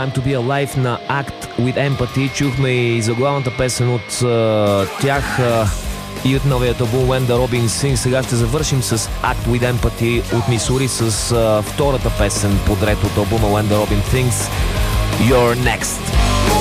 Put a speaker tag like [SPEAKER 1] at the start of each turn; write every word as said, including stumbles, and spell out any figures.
[SPEAKER 1] Time to be Alive на Act with Empathy. Чухме и заглавната песен от uh, тях uh, и от новият албум When the Robin Sings. Сега ще завършим с Act with Empathy от Мисури с uh, втората песен подред от албума When the Robin Sings. You're Next.